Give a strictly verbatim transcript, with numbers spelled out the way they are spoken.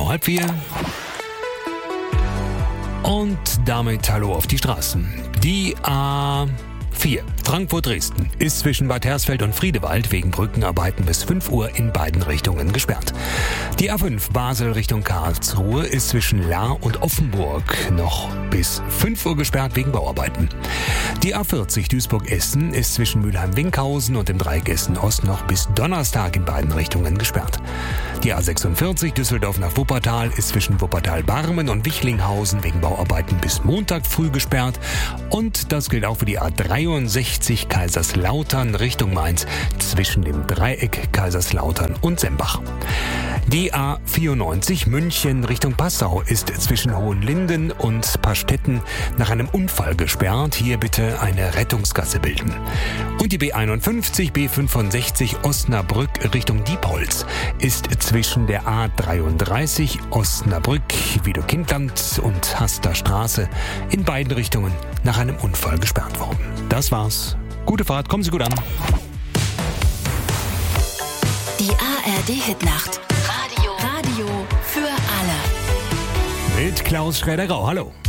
vor halb vier. Und damit hallo auf die Straßen. Die A vier Frankfurt-Dresden ist zwischen Bad Hersfeld und Friedewald wegen Brückenarbeiten bis fünf Uhr in beiden Richtungen gesperrt. Die A fünf Basel Richtung Karlsruhe ist zwischen Lahr und Offenburg noch bis fünf Uhr gesperrt wegen Bauarbeiten. Die A vierzig Duisburg-Essen ist zwischen Mülheim-Winkhausen und dem Dreieck Essen-Ost noch bis Donnerstag in beiden Richtungen gesperrt. Die A sechsundvierzig Düsseldorf nach Wuppertal ist zwischen Wuppertal-Barmen und Wichlinghausen wegen Bauarbeiten bis Montag früh gesperrt. Und das gilt auch für die A dreiundsechzig Kaiserslautern Richtung Mainz zwischen dem Dreieck Kaiserslautern und Sembach. Die A vierundneunzig München Richtung Passau ist zwischen Hohenlinden und Pastetten nach einem Unfall gesperrt. Hier bitte eine Rettungsgasse bilden. Und die B einundfünfzig B fünfundsechzig Osnabrück Richtung Diepholz ist zwischen der A dreiunddreißig Osnabrück, Wiedekindland und Haster Straße in beiden Richtungen nach einem Unfall gesperrt worden. Das war's. Gute Fahrt, kommen Sie gut an. Die A R D-Hitnacht. Radio. Radio für alle. Mit Klaus Schräder-Grau. Hallo.